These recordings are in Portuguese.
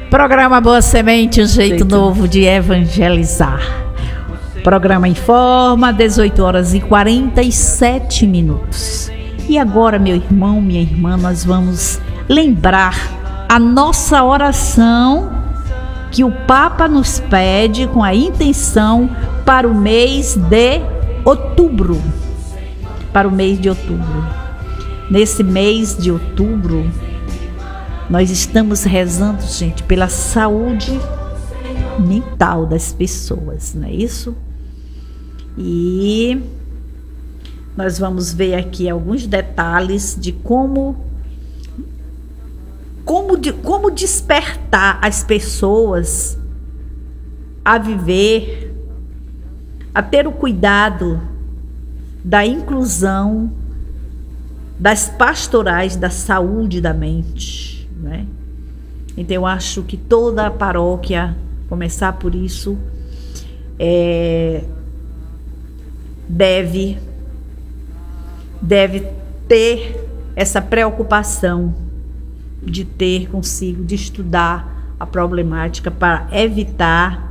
Programa Boa Semente, um jeito novo de evangelizar. Programa Informa, 18 horas e 47 minutos. E agora, meu irmão, minha irmã, nós vamos lembrar a nossa oração que o Papa nos pede com a intenção para o mês de outubro. Para o mês de outubro. Nesse mês de outubro, nós estamos rezando, gente, pela saúde mental das pessoas, não é isso? E nós vamos ver aqui alguns detalhes de como despertar as pessoas a viver, a ter o cuidado da inclusão das pastorais da saúde da mente. Né? Então eu acho que toda a paróquia, começar por isso, deve ter essa preocupação de ter consigo, de estudar a problemática para evitar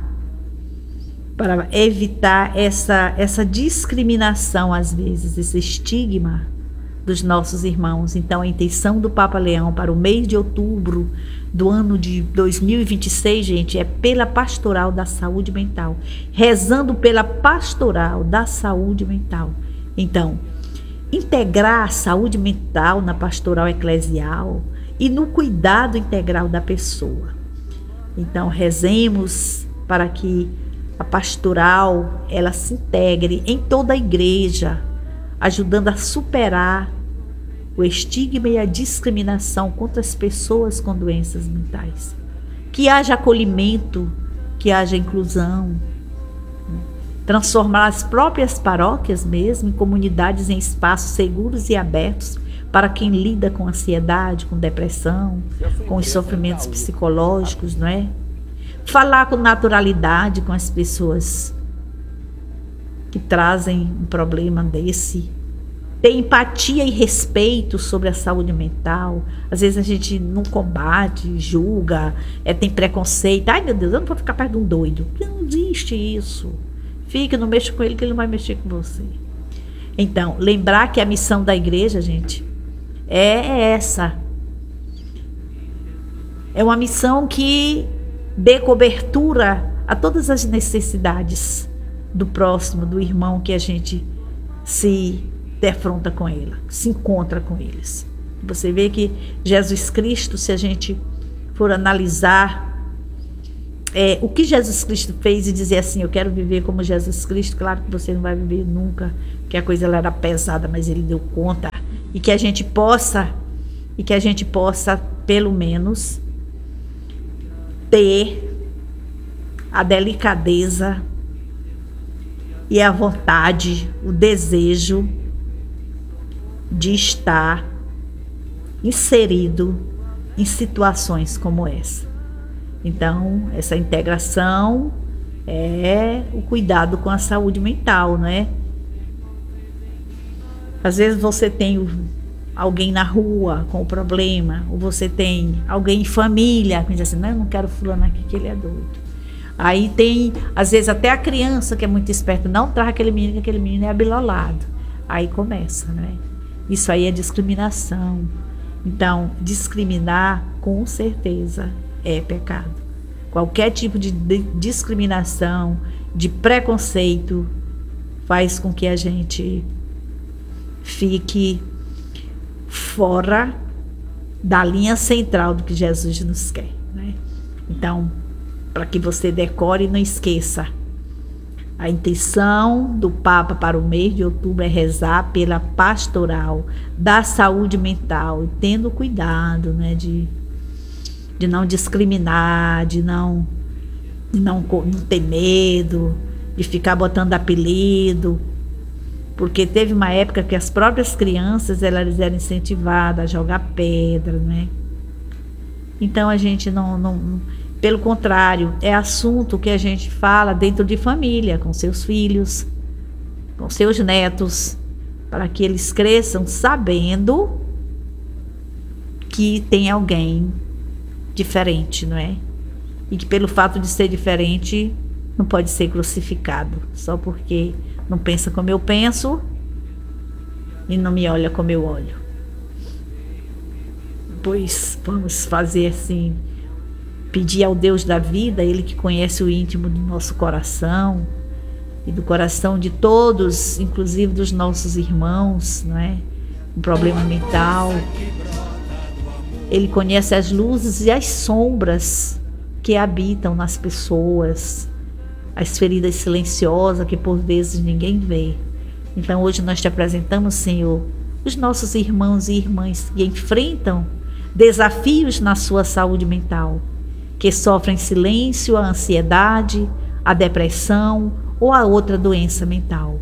essa discriminação, às vezes, esse estigma dos nossos irmãos. Então, a intenção do Papa Leão para o mês de outubro do ano de 2026, gente, é pela pastoral da saúde mental, rezando pela pastoral da saúde mental. Então, integrar a saúde mental na pastoral eclesial e no cuidado integral da pessoa. Então, rezemos para que a pastoral ela se integre em toda a igreja, ajudando a superar o estigma e a discriminação contra as pessoas com doenças mentais. Que haja acolhimento, que haja inclusão, né? Transformar as próprias paróquias mesmo em comunidades, em espaços seguros e abertos para quem lida com ansiedade, com depressão, com os sofrimentos psicológicos, não é? Falar com naturalidade com as pessoas que trazem um problema desse. Ter empatia e respeito sobre a saúde mental. Às vezes a gente não combate, julga, tem preconceito. Ai, meu Deus, eu não vou ficar perto de um doido. Não existe isso. Fica, não mexa com ele que ele não vai mexer com você. Então, lembrar que a missão da igreja, gente, é essa. É uma missão que dê cobertura a todas as necessidades do próximo, do irmão que a gente se defronta com ele, se encontra com eles. Você vê que Jesus Cristo, se a gente for analisar o que Jesus Cristo fez e dizer assim, eu quero viver como Jesus Cristo, claro que você não vai viver nunca, que a coisa ela era pesada, mas ele deu conta, e que a gente possa, pelo menos, ter a delicadeza e a vontade, o desejo de estar inserido em situações como essa. Então, essa integração é o cuidado com a saúde mental, não é? Às vezes você tem alguém na rua com o problema, ou você tem alguém em família que diz assim, não, eu não quero fulano aqui que ele é doido. Aí tem, às vezes, até a criança que é muito esperta, não traz aquele menino, que aquele menino é abilolado. Aí começa, né? Isso aí é discriminação. Então, discriminar, com certeza, é pecado. Qualquer tipo de discriminação, de preconceito, faz com que a gente fique fora da linha central do que Jesus nos quer, né? Então, para que você decore e não esqueça, a intenção do Papa para o mês de outubro é rezar pela pastoral da saúde mental, e tendo cuidado, né, de não discriminar, de não ter medo, de ficar botando apelido, porque teve uma época que as próprias crianças elas eram incentivadas a jogar pedra, né? Então a gente não pelo contrário, é assunto que a gente fala dentro de família, com seus filhos, com seus netos, para que eles cresçam sabendo que tem alguém diferente, não é? e que pelo fato de ser diferente não pode ser crucificado, só porque não pensa como eu penso e não me olha como eu olho. Pois vamos fazer assim, pedir ao Deus da vida, Ele que conhece o íntimo do nosso coração e do coração de todos, inclusive dos nossos irmãos, não é? Um problema mental. Ele conhece as luzes e as sombras que habitam nas pessoas, as feridas silenciosas que por vezes ninguém vê. Então hoje nós te apresentamos, Senhor, os nossos irmãos e irmãs que enfrentam desafios na sua saúde mental, que sofrem em silêncio a ansiedade, a depressão ou a outra doença mental.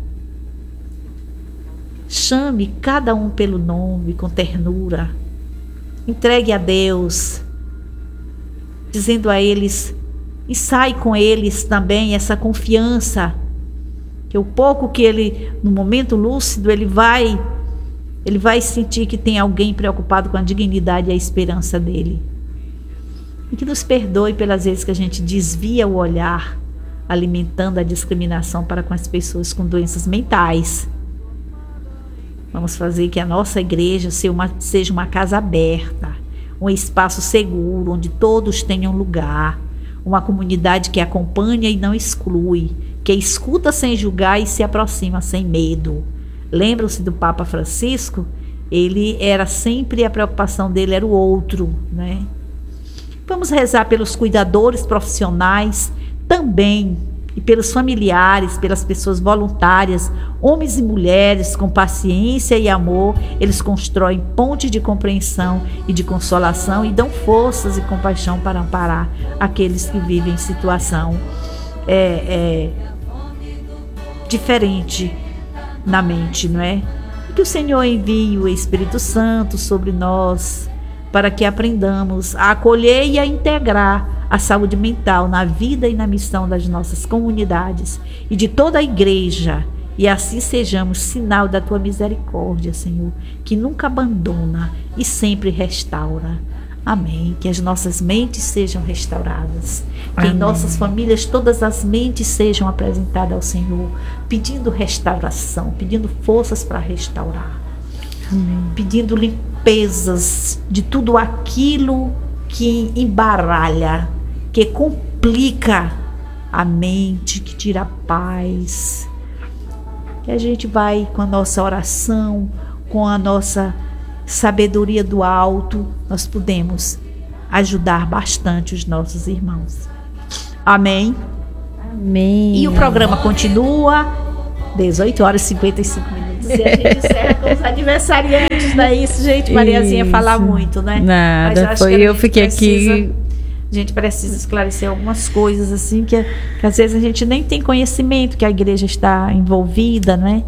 Chame cada um pelo nome com ternura. Entregue a Deus, dizendo a eles, e sai com eles também essa confiança, que o pouco que ele, no momento lúcido, ele vai sentir que tem alguém preocupado com a dignidade e a esperança dele. E que nos perdoe pelas vezes que a gente desvia o olhar, alimentando a discriminação para com as pessoas com doenças mentais. Vamos fazer que a nossa igreja seja uma casa aberta, um espaço seguro, onde todos tenham lugar, uma comunidade que acompanha e não exclui, que escuta sem julgar e se aproxima sem medo. Lembram-se do Papa Francisco? Ele era sempre, a preocupação dele era o outro, né? Vamos rezar pelos cuidadores profissionais também, e pelos familiares, pelas pessoas voluntárias, homens e mulheres com paciência e amor. Eles constroem pontes de compreensão e de consolação e dão forças e compaixão para amparar aqueles que vivem em situação diferente na mente, não é? E que o Senhor envie o Espírito Santo sobre nós para que aprendamos a acolher e a integrar a saúde mental na vida e na missão das nossas comunidades e de toda a igreja, e assim sejamos sinal da tua misericórdia, Senhor, que nunca abandona e sempre restaura. Amém. Que as nossas mentes sejam restauradas, que Amém. em nossas famílias todas as mentes sejam apresentadas ao Senhor, pedindo restauração, pedindo forças para restaurar. Amém. Pedindo limpezas de tudo aquilo que embaralha, que complica a mente, que tira a paz. E a gente vai com a nossa oração, com a nossa sabedoria do alto, nós podemos ajudar bastante os nossos irmãos. Amém? Amém. E o programa continua, 18 horas e 55 minutos. E a gente encerra com os aniversariantes, não é isso, gente? Mariazinha Isso. falar muito, né? Nada, Mas foi que a eu gente fiquei precisa, aqui. A gente precisa esclarecer algumas coisas assim que às vezes a gente nem tem conhecimento que a igreja está envolvida, né?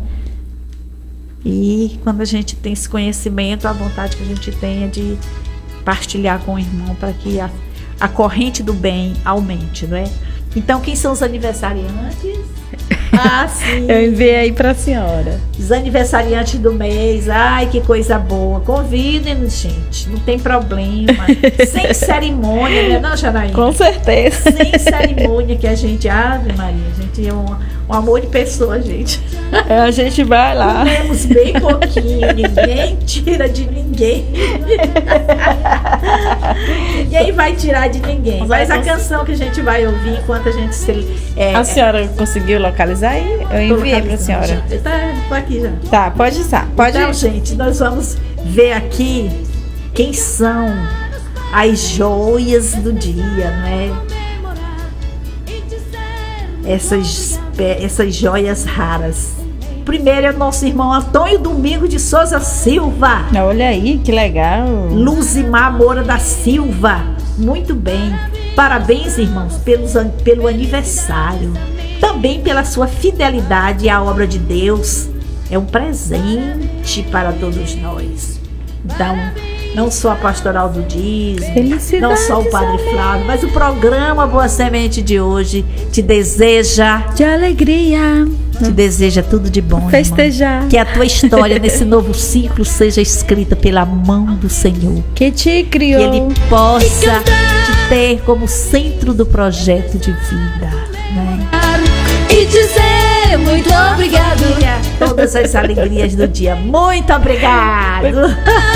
E quando a gente tem esse conhecimento, a vontade que a gente tem é de partilhar com o irmão para que a corrente do bem aumente, não é? Então, quem são os aniversariantes? Ah, sim. Eu enviei aí para a senhora. Os aniversariantes do mês. Ai, que coisa boa. Convidem-nos, gente. Não tem problema. Sem cerimônia, né, não, Janaína? Com certeza. Sem cerimônia que a gente... Ave Maria, a gente é um amor de pessoa, gente. A gente vai lá. Comemos bem pouquinho. Ninguém tira de ninguém. Ninguém vai tirar de ninguém. Mas a canção que a gente vai ouvir enquanto a gente a senhora conseguiu localizar aí? Eu enviei para a senhora. Tô aqui já. Tá, pode estar. Pode Então, ir. gente, nós vamos ver aqui quem são as joias do dia, né? Essas joias raras. Primeiro é o nosso irmão Antônio Domingo de Souza Silva. Olha aí, que legal. Luzimar Moura da Silva. Muito bem. Parabéns, irmãos, pelo aniversário. Também pela sua fidelidade à obra de Deus. É um presente para todos nós. Então, não só a Pastoral do Dízimo, não só o Padre Flávio, mas o programa Boa Semente de hoje te deseja de alegria, te deseja tudo de bom, irmã. Festejar. Que a tua história nesse novo ciclo seja escrita pela mão do Senhor. Que te criou. Que Ele possa te ter como centro do projeto de vida, né? E dizer muito obrigado. Todas as alegrias do dia. Muito obrigado.